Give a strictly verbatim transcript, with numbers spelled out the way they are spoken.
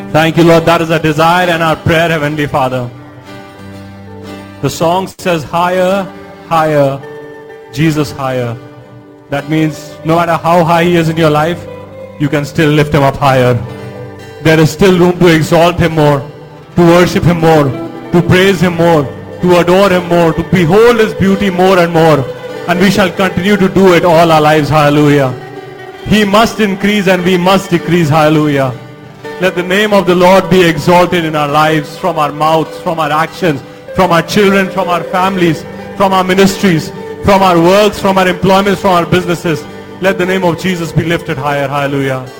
Thank you, Lord. That is our desire and our prayer, Heavenly Father. The song says, higher, higher, Jesus higher. That means no matter how high He is in your life, you can still lift Him up higher. There is still room to exalt Him more, to worship Him more, to praise Him more, to adore Him more, to behold His beauty more and more. And we shall continue to do it all our lives. Hallelujah. He must increase and we must decrease. Hallelujah. Let the name of the Lord be exalted in our lives, from our mouths, from our actions, from our children, from our families, from our ministries, from our works, from our employments, from our businesses. Let the name of Jesus be lifted higher. Hallelujah.